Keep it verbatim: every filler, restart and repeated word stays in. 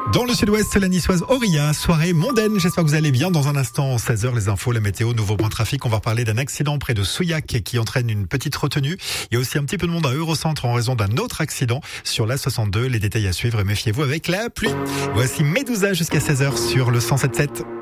Dans le sud-ouest, la niçoise Auria, soirée mondaine. J'espère que vous allez bien. Dans un instant, seize heures, les infos, la météo, nouveau point de trafic. On va parler d'un accident près de Souillac qui entraîne une petite retenue. Il y a aussi un petit peu de monde à Eurocentre en raison d'un autre accident sur la soixante-deux. Les détails à suivre et méfiez-vous avec la pluie. Voici Medusa jusqu'à seize heures sur le cent sept virgule sept.